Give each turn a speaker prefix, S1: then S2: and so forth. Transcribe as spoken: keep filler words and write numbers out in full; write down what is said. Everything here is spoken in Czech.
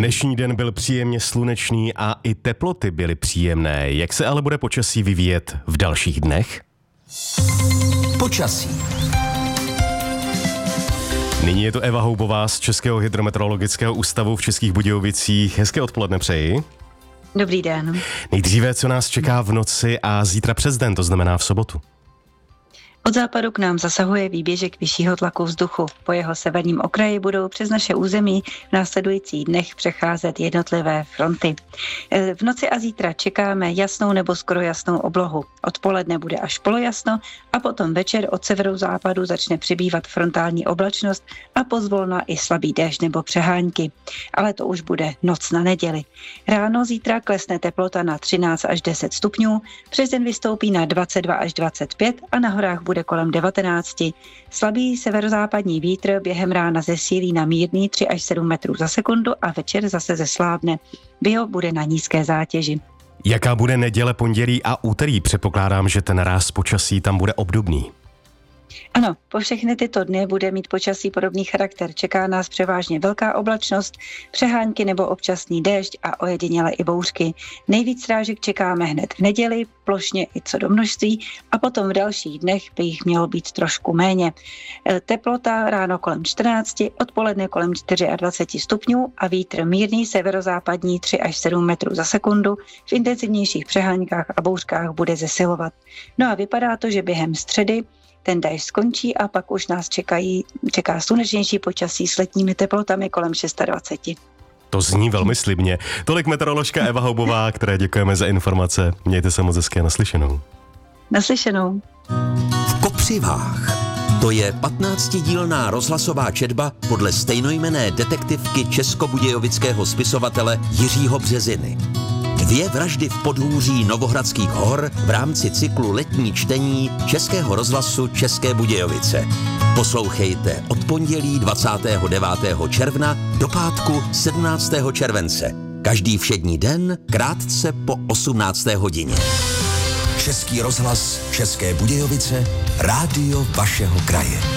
S1: Dnešní den byl příjemně slunečný a i teploty byly příjemné. Jak se ale bude počasí vyvíjet v dalších dnech?
S2: Počasí.
S1: Nyní je to Eva Houbová z Českého hydrometeorologického ústavu v Českých Budějovicích. Hezké odpoledne přeji.
S3: Dobrý den.
S1: Nejdříve, co nás čeká v noci a zítra přes den, to znamená v sobotu?
S3: Od západu k nám zasahuje výběžek vyššího tlaku vzduchu. Po jeho severním okraji budou přes naše území v následujících dnech přecházet jednotlivé fronty. V noci a zítra čekáme jasnou nebo skoro jasnou oblohu. Odpoledne bude až polojasno a potom večer od severozápadu začne přibývat frontální oblačnost a pozvolna i slabý déšť nebo přehánky. Ale to už bude noc na neděli. Ráno zítra klesne teplota na třináct až deset stupňů, přes den vystoupí na dvacet dva až dvacet pět a na horách bude kolem devatenáct. Slabý severozápadní vítr během rána zesílí na mírný tři až sedm metrů za sekundu a večer zase zeslábne. Bio bude na nízké zátěži.
S1: Jaká bude neděle, pondělí a úterý? Předpokládám, že ten ráz počasí tam bude obdobný.
S3: Ano, po všechny tyto dny bude mít počasí podobný charakter. Čeká nás převážně velká oblačnost, přehánky nebo občasný déšť a ojediněle i bouřky. Nejvíc srážek čekáme hned v neděli, plošně i co do množství a potom v dalších dnech by jich mělo být trošku méně. Teplota ráno kolem čtrnáct, odpoledne kolem dvacet čtyři stupňů a vítr mírný severozápadní tři až sedm metrů za sekundu v intenzivnějších přehánkách a bouřkách bude zesilovat. No a vypadá to, že během středy ten déšť skončí a pak už nás čekají, čeká slunečnější počasí s letními teplotami kolem dvacet šest.
S1: To zní velmi slibně. Tolik meteoroložka Eva Houbová, které děkujeme za informace. Mějte se moc hezké, naslyšenou.
S3: Naslyšenou.
S2: V Kopřivách. To je patnáctidílná rozhlasová četba podle stejnojmenné detektivky českobudějovického spisovatele Jiřího Březiny. Dvě vraždy v podhůří Novohradských hor v rámci cyklu Letní čtení Českého rozhlasu České Budějovice. Poslouchejte od pondělí dvacátého devátého června do pátku sedmnáctého července. Každý všední den krátce po osmnácté hodině. Český rozhlas České Budějovice, rádio vašeho kraje.